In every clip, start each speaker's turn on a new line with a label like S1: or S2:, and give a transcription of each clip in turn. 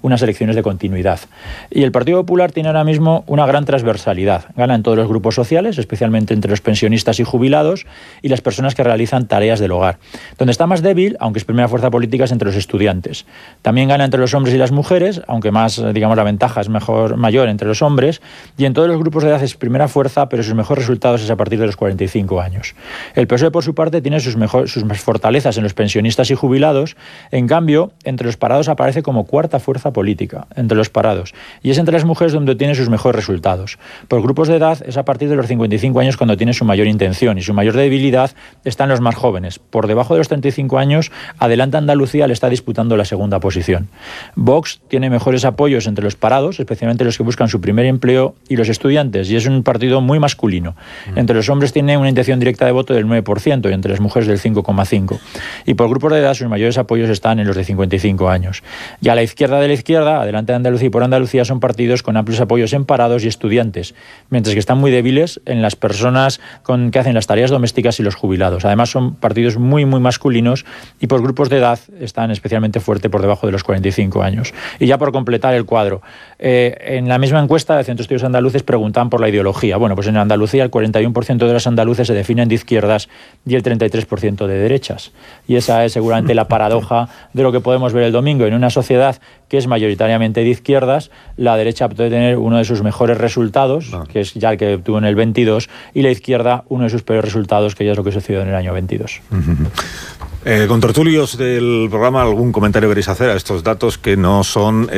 S1: unas elecciones de continuidad. Y el Partido Popular tiene ahora mismo una gran transversalidad. Gana en todos los grupos sociales, especialmente entre los pensionistas y jubilados y las personas que realizan tareas del hogar. Donde está más débil, aunque es primera fuerza política, es entre los estudiantes. También gana entre los hombres y las mujeres, aunque más, digamos, la ventaja es mayor entre los hombres, y en todos los grupos de edad es primera fuerza, pero sus mejores resultados es a partir de los 45 años. El PSOE, por su parte, tiene sus fortalezas en los pensionistas y jubilados. En cambio, entre los parados aparece como cuarta fuerza política, entre los parados, y es entre las mujeres donde tiene sus mejores resultados. Por grupos de edad es a partir de los 55 años cuando tiene su mayor intención, y su mayor debilidad está en los más jóvenes. Por debajo de los 35 años, Adelante Andalucía le está disputando la segunda posición. Vox tiene mejores apoyos entre los parados, especialmente los que buscan su primer empleo, y los estudiantes, y es un partido muy masculino. Entre los hombres tiene una intención directa de voto del 9% y entre las mujeres del 5,5%. Y por grupos de edad sus mayores apoyos están en los de 55 años. Y a la izquierda de la izquierda, Adelante Andalucía y Por Andalucía son partidos con amplios apoyos en parados y estudiantes, mientras que están muy débiles en las personas que hacen las tareas domésticas y los jubilados. Además son partidos muy masculinos y por grupos de edad están especialmente fuerte por debajo de los 45 años. Y ya por completar el cuadro, en la misma encuesta de Centro de Estudios Andaluces preguntaban por la ideología. Bueno, pues en Andalucía el 41% de los andaluces se definen de izquierdas y el 33% de derechas. Y esa es seguramente la paradoja de lo que podemos ver el domingo. En una sociedad que es mayoritariamente de izquierdas, la derecha puede tener uno de sus mejores resultados, que es ya el que obtuvo en el 22, y la izquierda uno de sus peores resultados, que ya es lo que sucedió en el año 22.
S2: Contertulios del programa, ¿algún comentario queréis hacer a estos datos que no son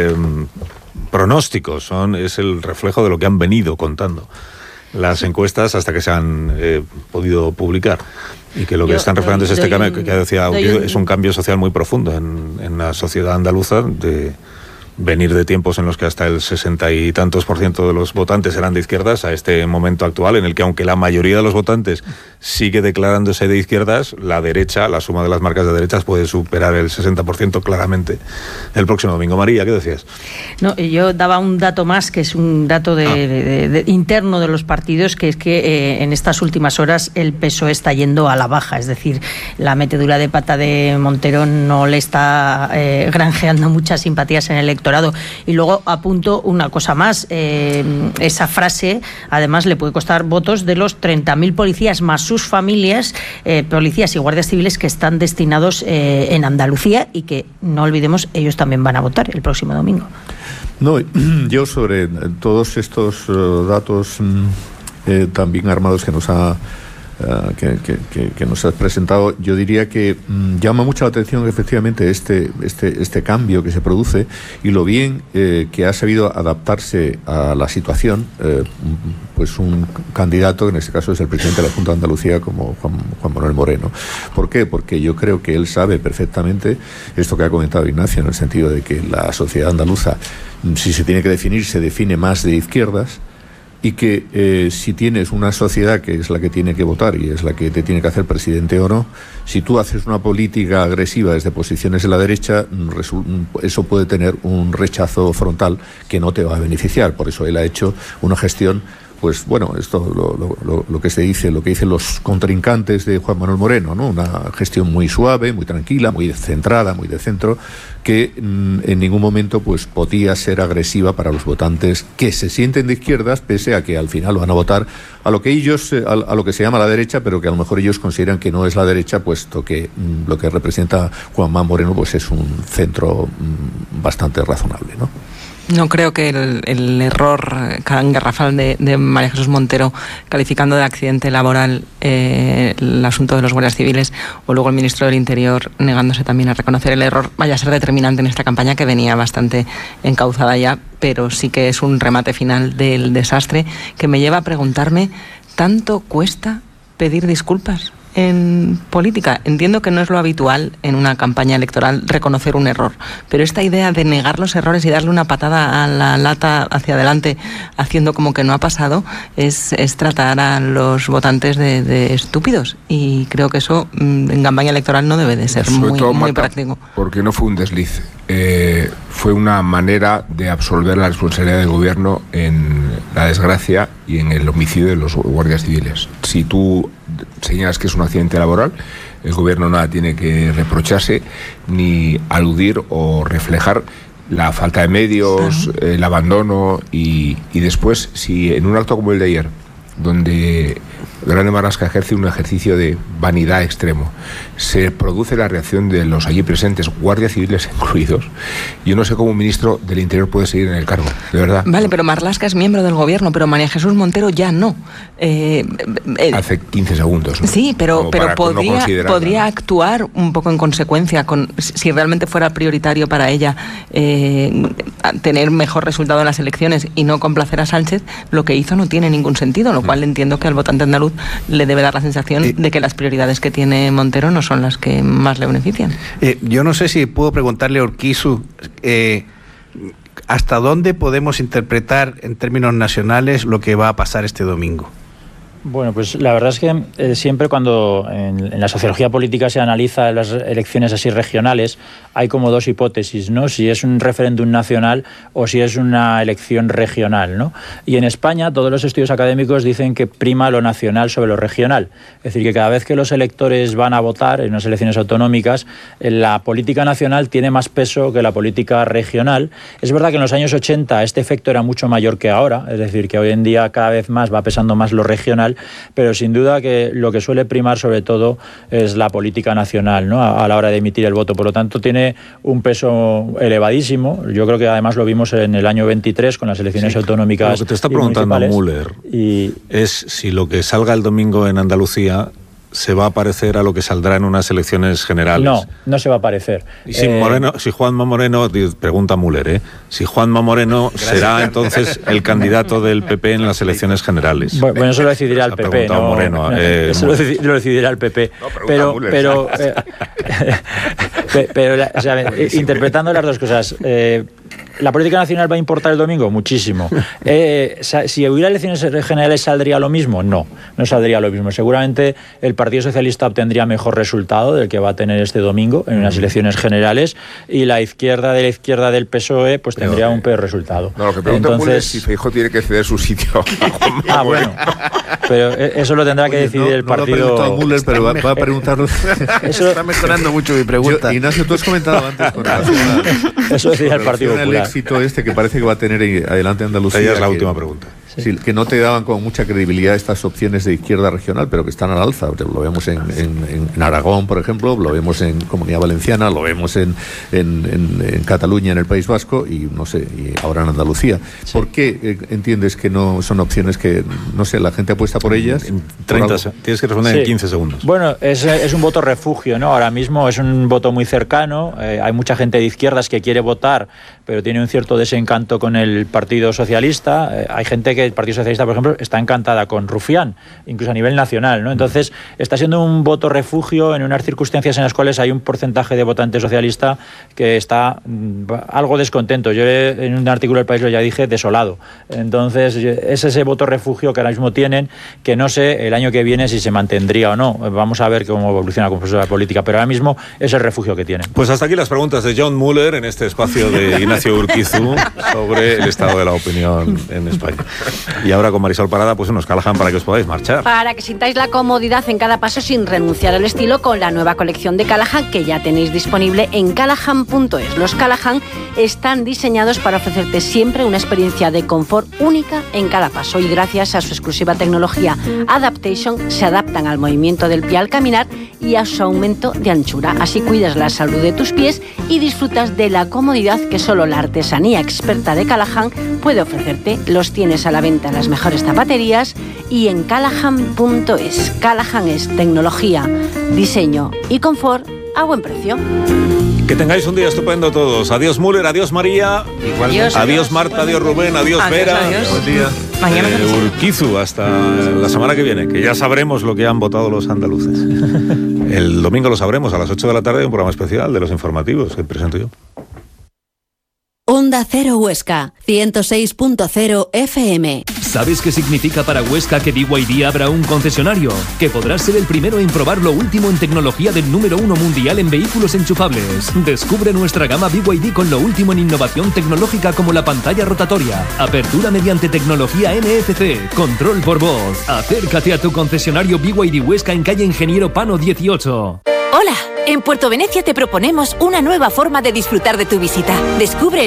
S2: pronósticos? Es el reflejo de lo que han venido contando las encuestas hasta que se han podido publicar, y que lo que están reflejando es este cambio que decía Augusto, es un cambio social muy profundo en la sociedad andaluza, de venir de tiempos en los que hasta el 60 y tantos % de los votantes eran de izquierdas a este momento actual en el que, aunque la mayoría de los votantes sigue declarándose de izquierdas, la derecha, la suma de las marcas de derechas puede superar el 60% claramente el próximo domingo. María, ¿qué decías?
S3: No, yo daba un dato más, que es un dato interno de los partidos, que es que en estas últimas horas el PSOE está yendo a la baja, es decir, la metedura de pata de Montero no le está granjeando muchas simpatías en el electorado. Y luego apunto una cosa más, esa frase además le puede costar votos de los 30.000 policías más sus familias, policías y guardias civiles que están destinados en Andalucía, y que no olvidemos, ellos también van a votar el próximo domingo.
S4: No, yo sobre todos estos datos también armados que nos ha que nos has presentado, yo diría que llama mucho la atención efectivamente este cambio que se produce, y lo bien que ha sabido adaptarse a la situación pues un candidato, en este caso es el presidente de la Junta de Andalucía, como Juan Manuel Moreno. ¿Por qué? Porque yo creo que él sabe perfectamente esto que ha comentado Ignacio, en el sentido de que la sociedad andaluza, si se tiene que definir, se define más de izquierdas, y que si tienes una sociedad que es la que tiene que votar y es la que te tiene que hacer presidente o no, si tú haces una política agresiva desde posiciones de la derecha, eso puede tener un rechazo frontal que no te va a beneficiar. Por eso él ha hecho una gestión, pues bueno, esto lo que se dice, lo que dicen los contrincantes de Juan Manuel Moreno, ¿no? Una gestión muy suave, muy tranquila, muy centrada, muy de centro, que en ningún momento pues podía ser agresiva para los votantes que se sienten de izquierdas, pese a que al final van a votar a lo que ellos, a lo que se llama la derecha, pero que a lo mejor ellos consideran que no es la derecha, puesto que lo que representa Juan Manuel Moreno pues es un centro bastante razonable, ¿no?
S5: No creo que el error garrafal de María Jesús Montero, calificando de accidente laboral el asunto de los guardias civiles, o luego el ministro del Interior negándose también a reconocer el error, vaya a ser determinante en esta campaña, que venía bastante encauzada ya, pero sí que es un remate final del desastre que me lleva a preguntarme, ¿tanto cuesta pedir disculpas en política? Entiendo que no es lo habitual en una campaña electoral reconocer un error, pero esta idea de negar los errores y darle una patada a la lata hacia adelante haciendo como que no ha pasado es tratar a los votantes de estúpidos, y creo que eso en campaña electoral no debe de ser muy práctico.
S6: Porque no fue un desliz, fue una manera de absolver la responsabilidad del gobierno en la desgracia y en el homicidio de los guardias civiles. Si tú señalas que es un accidente laboral, el gobierno nada tiene que reprocharse ni aludir o reflejar la falta de medios, el abandono y después, si en un acto como el de ayer, donde Grande Marlaska ejerce un ejercicio de vanidad extremo, se produce la reacción de los allí presentes, guardias civiles incluidos, yo no sé cómo un ministro del Interior puede seguir en el cargo, de verdad.
S5: Vale, pero Marlaska es miembro del gobierno, pero María Jesús Montero ya no.
S6: Hace 15 segundos, ¿no?
S5: Sí, pero podría actuar un poco en consecuencia, si realmente fuera prioritario para ella tener mejor resultado en las elecciones y no complacer a Sánchez. Lo que hizo no tiene ningún sentido, lo cual entiendo que al votante andaluz le debe dar la sensación de que las prioridades que tiene Montero no son las que más le benefician.
S7: Yo no sé si puedo preguntarle a Urquizu hasta dónde podemos interpretar en términos nacionales lo que va a pasar este domingo.
S1: Bueno, pues la verdad es que siempre cuando en la sociología política se analiza las elecciones así regionales, hay como dos hipótesis, ¿no? Si es un referéndum nacional o si es una elección regional, ¿no? Y en España todos los estudios académicos dicen que prima lo nacional sobre lo regional. Es decir, que cada vez que los electores van a votar en unas elecciones autonómicas, la política nacional tiene más peso que la política regional. Es verdad que en los años 80 este efecto era mucho mayor que ahora, es decir, que hoy en día cada vez más va pesando más lo regional, pero sin duda que lo que suele primar sobre todo es la política nacional, ¿no? A la hora de emitir el voto. Por lo tanto, tiene un peso elevadísimo. Yo creo que además lo vimos en el año 23 con las elecciones autonómicas.
S2: Lo que te está preguntando Müller es si lo que salga el domingo en Andalucía se va a parecer a lo que saldrá en unas elecciones generales.
S1: No, no se va a parecer.
S2: Y si Juanma Moreno, pregunta Müller, si Juanma Moreno será entonces el candidato del PP en las elecciones generales.
S1: Bueno, eso lo decidirá el PP.
S2: No, Moreno,
S1: eso lo decidirá el PP. No, pero o sea, interpretando las dos cosas. ¿La política nacional va a importar el domingo? Muchísimo. Si hubiera elecciones generales, ¿saldría lo mismo? No saldría lo mismo. Seguramente el Partido Socialista obtendría mejor resultado del que va a tener este domingo en unas elecciones generales, y la izquierda de la izquierda del PSOE pues tendría un peor resultado.
S6: No, lo que pregunta Müller es si Feijóo tiene que ceder su sitio a
S1: bueno, pero eso lo tendrá que decidir el partido.
S4: No lo ha preguntado Müller, pero va a preguntarlo.
S7: Eso está mejorando mucho mi pregunta.
S4: Ignacio, tú has comentado antes con relación a
S1: eso decía el Partido Popular.
S4: El éxito que parece que va a tener adelante Andalucía.
S2: Esa es la última pregunta.
S4: Sí, que no te daban con mucha credibilidad estas opciones de izquierda regional, pero que están al alza. Lo vemos en Aragón, por ejemplo, lo vemos en Comunidad Valenciana, lo vemos en Cataluña, en el País Vasco, y no sé, y ahora en Andalucía. Sí. ¿Por qué entiendes que no son opciones que, no sé, la gente apuesta por ellas?
S2: Tienes que responder en 15 segundos.
S1: Bueno, es un voto refugio, ¿no? Ahora mismo es un voto muy cercano. Hay mucha gente de izquierdas que quiere votar, pero tiene un cierto desencanto con el Partido Socialista. Hay gente que el Partido Socialista, por ejemplo, está encantada con Rufián, incluso a nivel nacional, ¿no? Entonces, está siendo un voto refugio en unas circunstancias en las cuales hay un porcentaje de votante socialista que está algo descontento. Yo en un artículo del País lo ya dije, desolado. Entonces, es ese voto refugio que ahora mismo tienen, que no sé el año que viene si se mantendría o no. Vamos a ver cómo evoluciona como la política, pero ahora mismo es el refugio que tienen.
S2: Pues hasta aquí las preguntas de John Müller en este espacio de Ignacio Urquizu sobre el estado de la opinión en España. Y ahora con Marisol Parada, pues unos Callahan para que os podáis marchar.
S8: Para que sintáis la comodidad en cada paso sin renunciar al estilo, con la nueva colección de Callahan que ya tenéis disponible en callahan.es. Los Callahan están diseñados para ofrecerte siempre una experiencia de confort única en cada paso, y gracias a su exclusiva tecnología Adaptation se adaptan al movimiento del pie al caminar y a su aumento de anchura. Así cuidas la salud de tus pies y disfrutas de la comodidad que solo la artesanía experta de Callahan puede ofrecerte. Los tienes a la venta en las mejores zapaterías y en callahan.es. Callahan es tecnología, diseño y confort a buen precio.
S2: Que tengáis un día estupendo todos. Adiós Müller, adiós María.
S3: Igualmente.
S2: Adiós Marta, adiós Rubén, adiós Vera.
S5: Adiós.
S2: Buen día.
S5: Mañana
S2: Urquizu, hasta la semana que viene, que ya sabremos lo que han votado los andaluces. El domingo lo sabremos a las 8 de la tarde, un programa especial de los informativos que presento yo.
S9: Onda Cero Huesca, 106.0 FM.
S10: ¿Sabes qué significa para Huesca que BYD abra un concesionario? Que podrás ser el primero en probar lo último en tecnología del número 1 mundial en vehículos enchufables. Descubre nuestra gama BYD con lo último en innovación tecnológica como la pantalla rotatoria, apertura mediante tecnología NFC, control por voz. Acércate a tu concesionario BYD Huesca en calle Ingeniero Pano 18.
S9: Hola, en Puerto Venecia te proponemos una nueva forma de disfrutar de tu visita. Descubre